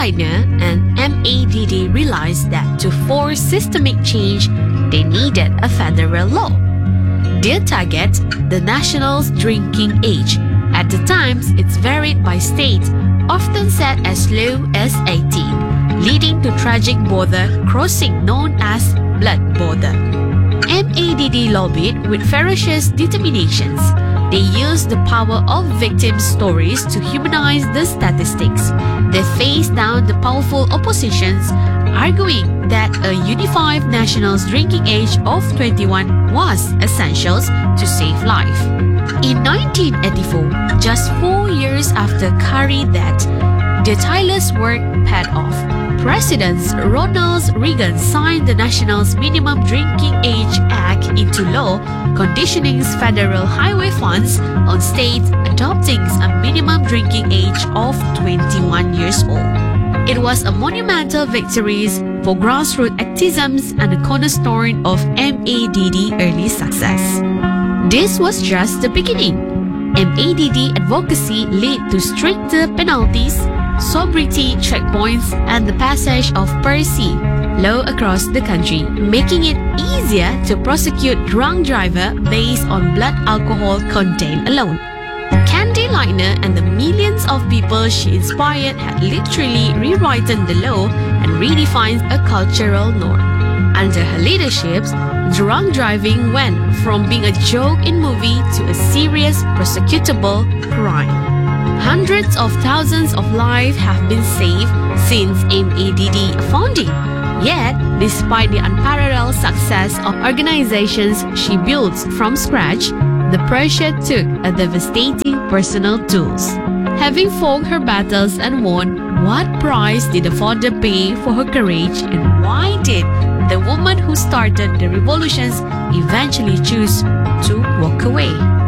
Leitner and MADD realized that to force systemic change, they needed a federal law. Their target, the national drinking age. At the times, it's varied by state, often set as low as 18, leading to tragic border crossing known as blood border. MADD lobbied with ferocious determinations. They used the power of victim stories to humanize the statistics. They faced down the powerful oppositions, arguing that a unified national drinking age of 21 was essential to save life. In 1984, just 4 years after Carrie death, their tireless work paid off. President Ronald Reagan signed the National Minimum Drinking Age Act into law, conditioning federal highway funds on states adopting a minimum drinking age of 21 years old. It was a monumental victory for grassroots activism and a cornerstone of MADD early success. This was just the beginning. MADD advocacy led to stricter penalties, sobriety checkpoints, and the passage of per se law across the country, making it easier to prosecute drunk driver based on blood alcohol content alone. Candy Leitner and the millions of people she inspired had literally rewritten the law and redefined a cultural norm. Under her leadership, drunk driving went from being a joke in movie to a serious prosecutable crime. Hundreds of thousands of lives have been saved since MADD founding. Yet, despite the unparalleled success of organizations she built from scratch, the pressure took a devastating personal toll. Having fought her battles and won, what price did the founder pay for her courage, and why did the woman who started the revolutions eventually choose to walk away?